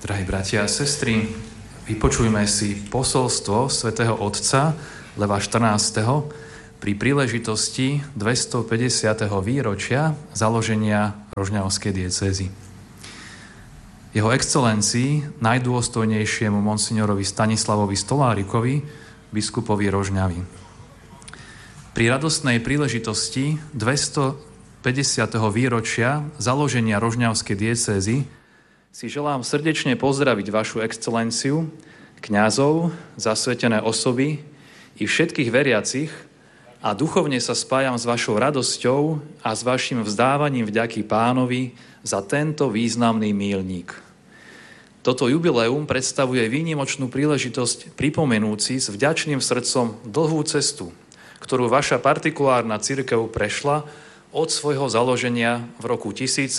Drahí bratia a sestry, vypočujme si posolstvo svätého otca Leva XIV. Pri príležitosti 250. výročia založenia Rožňavskej diecézy. Jeho excelencii, najdôstojnejšiemu monsignorovi Stanislavovi Stolárikovi, biskupovi Rožňavy. Pri radostnej príležitosti 250. výročia založenia Rožňavskej diecézy si želám srdečne pozdraviť vašu excelenciu, kňazov, zasvetené osoby i všetkých veriacich a duchovne sa spájam s vašou radosťou a s vašim vzdávaním vďaky Pánovi za tento významný míľnik. Toto jubileum predstavuje výnimočnú príležitosť pripomenúci s vďačným srdcom dlhú cestu, ktorú vaša partikulárna cirkev prešla od svojho založenia v roku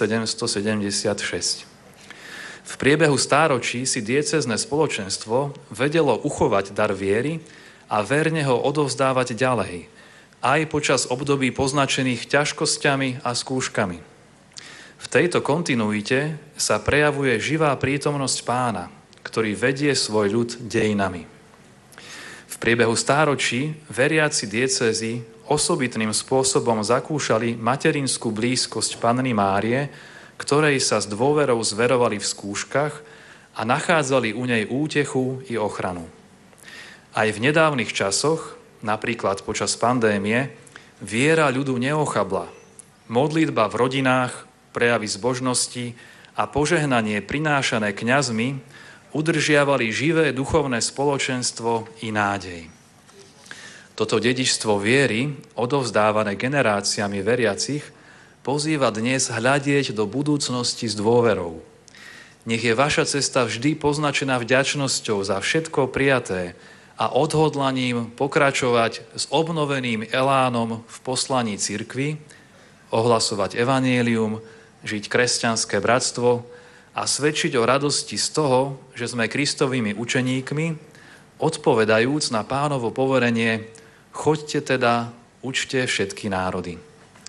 1776. V priebehu stáročí si diecézne spoločenstvo vedelo uchovať dar viery a verne ho odovzdávať ďalej, aj počas období poznačených ťažkosťami a skúškami. V tejto kontinuite sa prejavuje živá prítomnosť Pána, ktorý vedie svoj ľud dejinami. V priebehu stáročí veriaci diecézy osobitným spôsobom zakúšali materinskú blízkosť Panny Márie, ktorej sa s dôverou zverovali v skúškach a nachádzali u nej útechu i ochranu. Aj v nedávnych časoch, napríklad počas pandémie, viera ľudu neochabla. Modlitba v rodinách, prejavy zbožnosti a požehnanie prinášané kňazmi udržiavali živé duchovné spoločenstvo i nádej. Toto dedičstvo viery, odovzdávané generáciami veriacich, pozýva dnes hľadieť do budúcnosti s dôverou. Nech je vaša cesta vždy poznačená vďačnosťou za všetko prijaté a odhodlaním pokračovať s obnoveným elánom v poslaní cirkvi, ohlasovať evanjelium, žiť kresťanské bratstvo a svedčiť o radosti z toho, že sme Kristovými učeníkmi, odpovedajúc na Pánovo poverenie: choďte teda, učte všetky národy.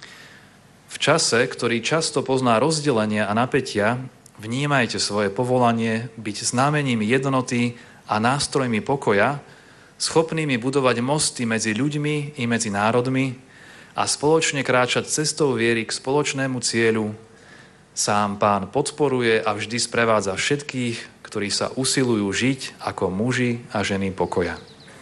V čase, ktorý často pozná rozdelenia a napätia, vnímajte svoje povolanie byť znamením jednoty a nástrojmi pokoja, schopnými budovať mosty medzi ľuďmi i medzi národmi a spoločne kráčať cestou viery k spoločnému cieľu. Sám Pán podporuje a vždy sprevádza všetkých, ktorí sa usilujú žiť ako muži a ženy pokoja.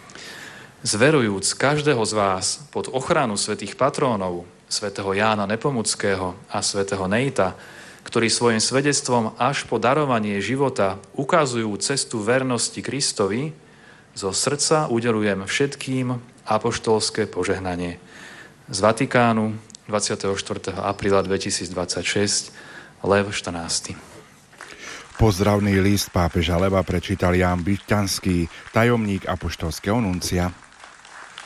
Zverujúc každého z vás pod ochranu svätých patrónov, svätého Jána Nepomuckého a svätého Nejta, ktorí svojim svedectvom až po darovanie života ukazujú cestu vernosti Kristovi, zo srdca udeľujem všetkým apoštolské požehnanie. Z Vatikánu 24. apríla 2026, Lev 14. Pozdravný list pápeža Leva prečítal Ján Byšťanský, tajomník apoštolského nuncia.